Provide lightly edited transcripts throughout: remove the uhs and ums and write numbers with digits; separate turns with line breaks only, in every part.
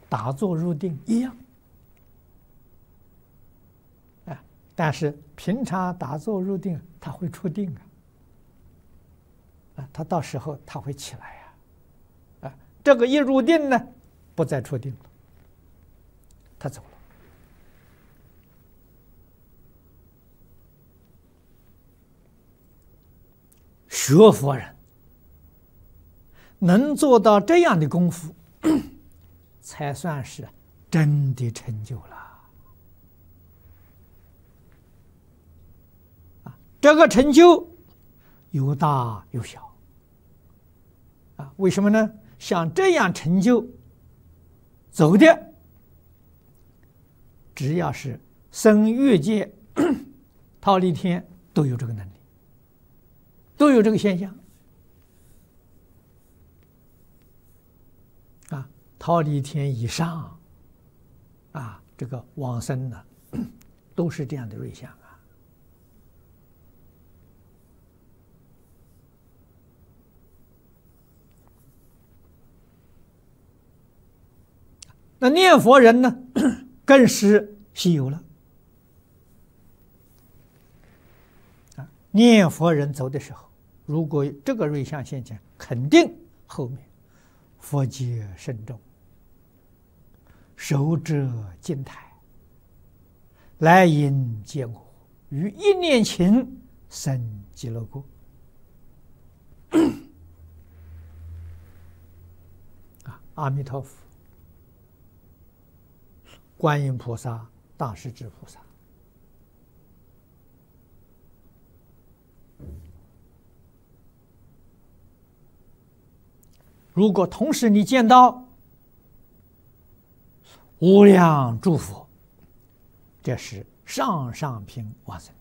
打坐入定一样。但是平常打坐入定，他会出定他到时候他会起来这个一入定呢，不再出定了，他走了。学佛人能做到这样的功夫，才算是真的成就了。这个成就有大有小为什么呢？像这样成就走的，只要是僧越界忉利天都有这个能力，都有这个现象忉利天以上这个往生呢，都是这样的瑞相那念佛人呢，更是稀有了念佛人走的时候，如果这个瑞相现前，肯定后面佛界深重，手遮金台，来迎接我，于一念情生极乐国阿弥陀佛、观音菩萨、大势至菩萨，如果同时你见到无量诸佛，这是上上品往生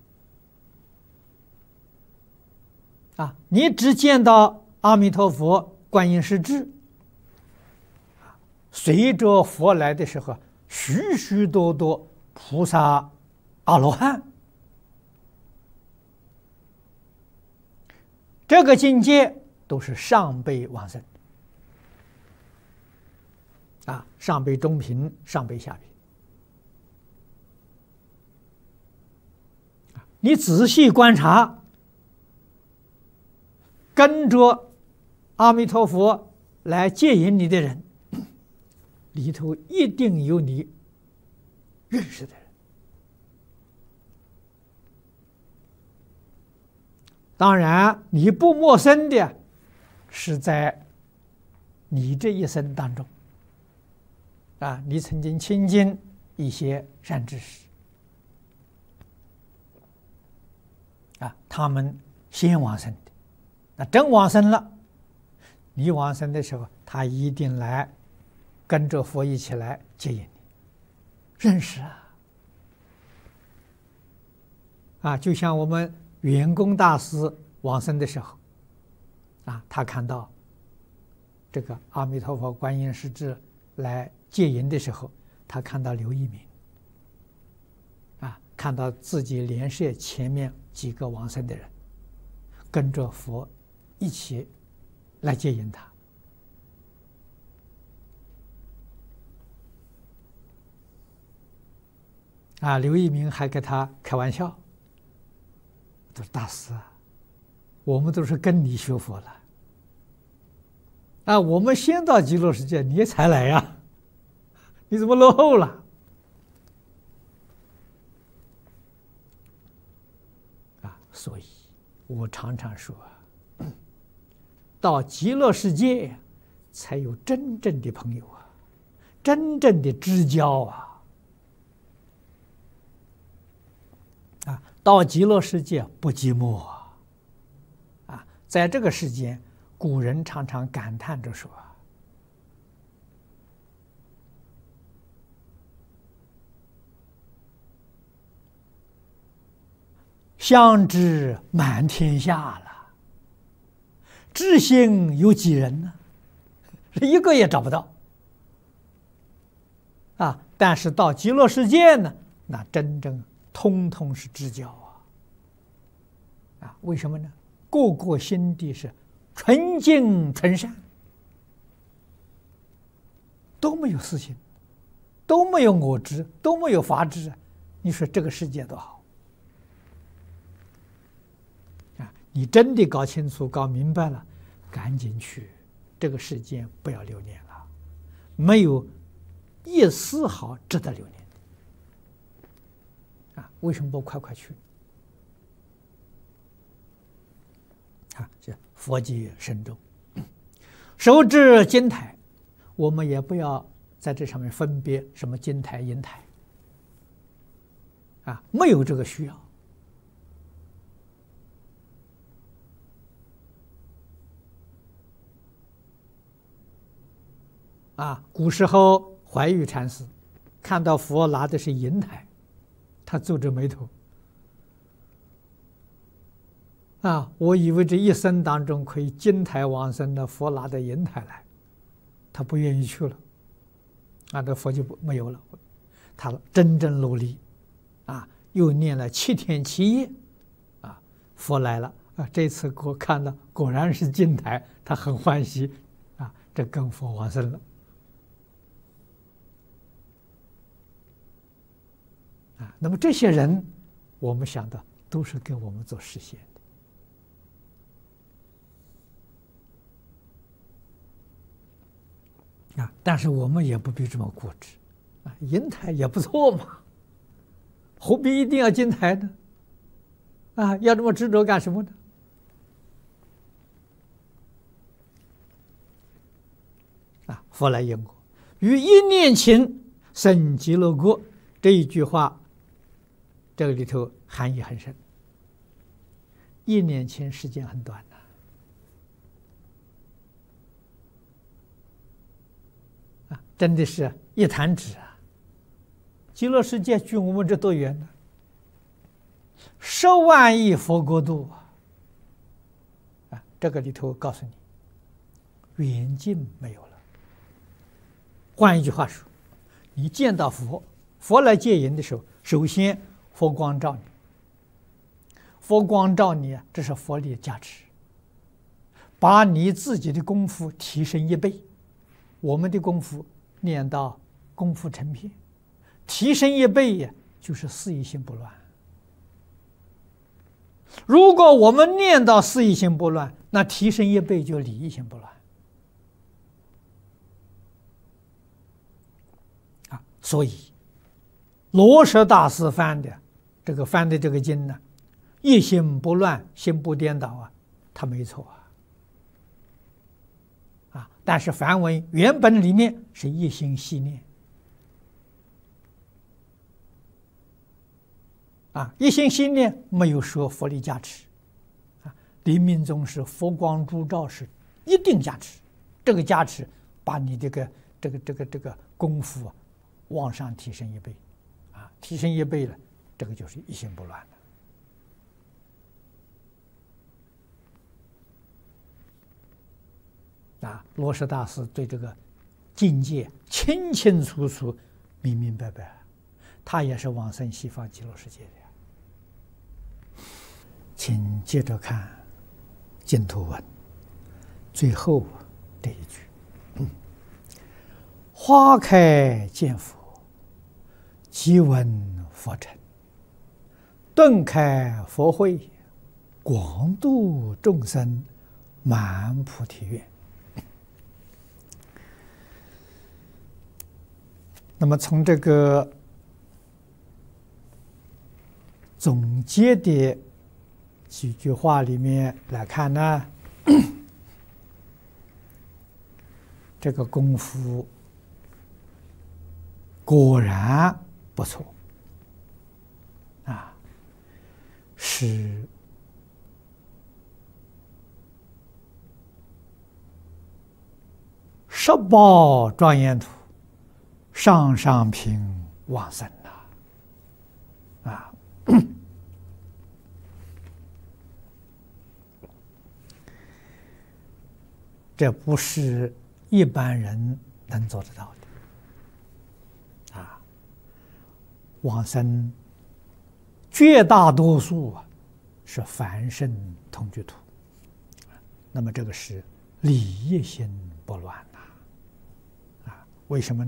你只见到阿弥陀佛、观音势至，随着佛来的时候，许许多多菩萨、阿罗汉，这个境界都是上辈往生上辈中品，上辈下品。你仔细观察，跟着阿弥陀佛来接引你的人，里头一定有你认识的人。当然，你不陌生的是在你这一生当中你曾经亲近一些善知识他们先往生的，那真往生了，你往生的时候，他一定来跟着佛一起来接引你，认识就像我们圆工大师往生的时候他看到这个阿弥陀佛、观音势至来接引的时候，他看到刘一鸣看到自己莲社前面几个往生的人跟着佛一起来接引他刘一鸣还跟他开玩笑，他说：“大师我们都是跟你学佛了我们先到极乐世界，你才来呀，你怎么落后了？”所以我常常说到极乐世界才有真正的朋友真正的知交到极乐世界不寂寞在这个世间，古人常常感叹着说相知满天下了，知心有几人呢？一个也找不到但是到极乐世界呢，那真正通通是知交为什么呢？个个心地是纯净纯善都没有私心，都没有我执，都没有法执，你说这个世界多好啊！你真的搞清楚、搞明白了，赶紧去，这个世界不要留恋了，没有一丝毫值得留恋啊！为什么不快快去？啊，这佛界深重，手持金台，我们也不要在这上面分别什么金台银台啊，没有这个需要啊。古时候怀玉禅师看到佛拿的是银台，他皱着眉头啊，我以为这一生当中可以金台往生的，佛拿的银台来，他不愿意去了啊，这佛就没有了。他真正努力啊，又念了7天7夜啊，佛来了啊，这次给我看到果然是金台，他很欢喜啊，这跟佛往生了啊。那么这些人，我们想的都是给我们做实现的啊，但是我们也不必这么固执啊，银台也不错嘛，何必一定要金台呢？啊，要这么执着干什么呢？啊，佛来因果，于一念前生极乐国，这一句话，这个里头含义很深。一念前时间很短的啊，真的是一弹指啊！极乐世界距我们这多远呢？10万亿佛国度啊！这个里头告诉你，远近没有了。换一句话说，你见到佛，佛来接引的时候，首先佛光照你，佛光照你啊，这是佛力加持，把你自己的功夫提升1倍。我们的功夫念到功夫成片，提升1倍呀，就是四意心不乱。如果我们念到四意心不乱，那提升1倍就理意心不乱啊。所以罗什大师翻的这个经呢，一心不乱，心不颠倒啊，他没错啊。但是梵文原本里面是一心系念啊，一心系念没有说佛力加持啊。临命终时佛光烛照是一定加持，这个加持把你这个功夫啊往上提升1倍啊，提升1倍了，这个就是一心不乱的啊。罗什大师对这个境界清清楚楚、明明白白，他也是往生西方极乐世界的。请接着看净土文最后这一句：花开见佛，即闻佛成，顿开佛慧，广度众生，满菩提愿。那么从这个总结的几句话里面来看呢，这个功夫果然不错啊，是18庄严土上上品往生啊！这不是一般人能做得到的啊！往生绝大多数啊是凡圣同居土，那么这个是理业心不乱呐，啊， 为什么呢？